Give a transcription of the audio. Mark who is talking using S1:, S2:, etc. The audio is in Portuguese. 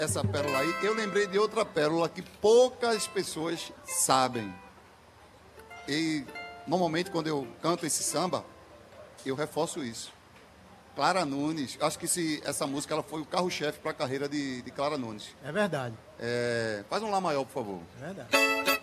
S1: essa pérola aí, eu lembrei de outra pérola que poucas pessoas sabem. E normalmente quando eu canto esse samba, eu reforço isso. Clara Nunes, acho que essa música ela foi o carro-chefe para a carreira de Clara Nunes.
S2: É verdade.
S1: Faz um Lá maior, por favor.
S2: É verdade.